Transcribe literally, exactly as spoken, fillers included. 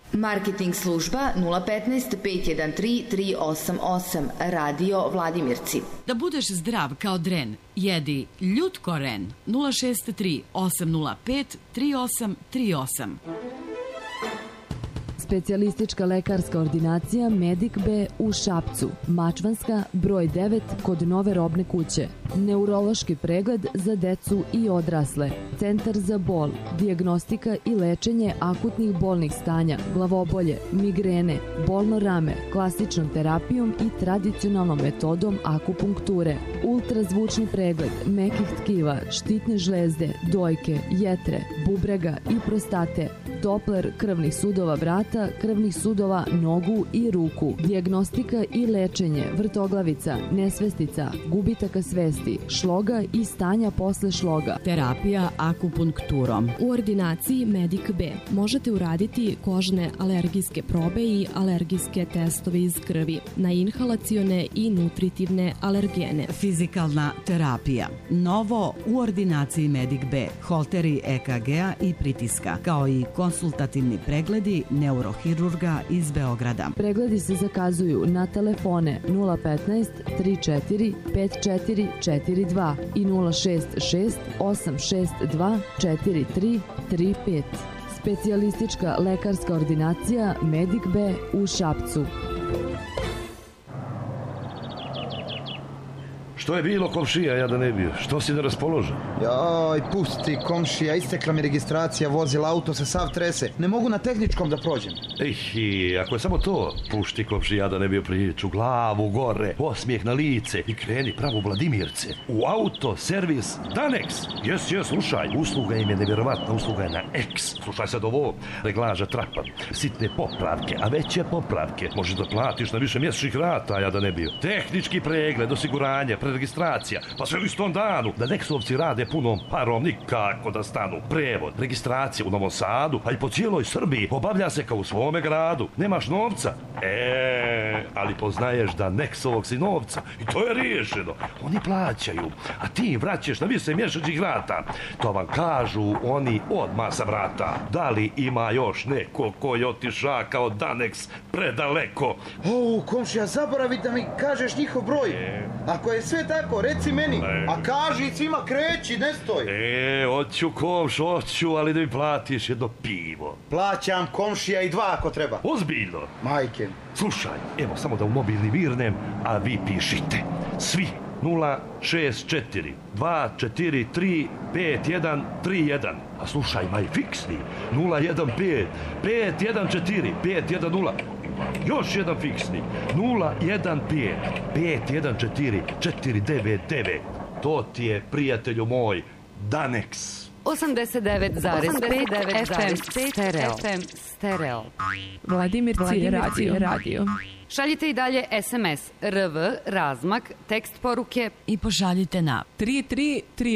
Marketing služba nula petnaest pet jedan tri tri osam osam, radio Vladimirci. Da budeš zdrav kao dren, jedi Ljutkoren nula šest tri osam nula pet tri osam tri osam. Specijalistička lekarska ordinacija Medic B u Šapcu, Mačvanska, broj devet kod Nove robne kuće. Neurološki pregled za decu i odrasle. Centar za bol, dijagnostika i lečenje akutnih bolnih stanja, glavobolje, migrene, bolno rame, klasičnom terapijom i tradicionalnom metodom akupunkture. Ultrazvučni pregled mekih tkiva, štitne žlezde, dojke, jetre, bubrega i prostate. Dopler krvnih sudova vrata, krvnih sudova nogu i ruku. Dijagnostika i lečenje vrtoglavica, nesvestica, gubitaka svesti, šloga i stanja posle šloga. Terapija akupunkturom. U ordinaciji Medic B možete uraditi kožne alergijske probe i alergijske testove iz krvi na inhalacione i nutritivne alergene. Fizikalna terapija. Novo u ordinaciji Medic B. Holteri E K G-a i pritiska, kao i konsultativni pregledi neurohirurga iz Beograda. Pregledi se zakazuju na telefone nula petnaest tri četiri pet četiri četiri dva i nula šest šest osam šest dva četiri tri tri pet. Specijalistička lekarska ordinacija Medic B u Šapcu. Što je bilo, komšija, ja da ne bio? Što si neraspoložen? Joj, pusti, komšija, istekla mi registracija vozila, auto se sav trese. Ne mogu na tehničkom da prođem. Ej, ako je samo to, pušti, komšija, da ne bio priču, glavu gore, osmijeh na lice i kreni pravo u Vladimirce. U auto, servis, Danex. Jes, jes, slušaj, usluga im je nevjerovatna, usluga je na X. Slušaj sad ovo, reglaža trapa, sitne popravke, a veće popravke. Možeš da platiš na više mjesečnih rata, ja da ne bio. Tehnički pregled, osiguranje, registracija, pa sve u istom danu. Da Nexovci rade punom parom, nikako da stanu. Prevod, registracija u Novom Sadu, a i po cijeloj Srbiji obavlja se kao u svome gradu. Nemaš novca? E, ali poznaješ da Nexovog si novca i to je riješeno. Oni plaćaju, a ti im vraćaš na više mjesečnih rata. To vam kažu oni odmah sa vrata. Da li ima još neko ko je otiša kao Danex predaleko? O, komšija, zaboravi da mi kažeš njihov broj. E. Ako je sve tako, reci meni. E. A kaži svima, kreći, ne stoj. E, hoću komš, hoću, ali da mi platiš jedno pivo. Plaćam, komšija, i dva ako treba. Ozbiljno. Majke. Slušaj, evo samo da u mobilni virnem, a vi pišite. Svi nula šest četiri dva četiri tri pet jedan tri jedan. A slušaj, maj fiksni nula jedan pet pet jedan četiri pet jedan nula. Još jedan fiksni nula jedan pet pet jedan četiri četiri devet devet. To ti je, prijatelju moj, Danex. osamdeset devet zarez pet F M stereo. F M stereo. Vladimirci radio. radio. Šaljite i dalje S M S R V, razmak, tekst poruke I pošaljite na tri tri tri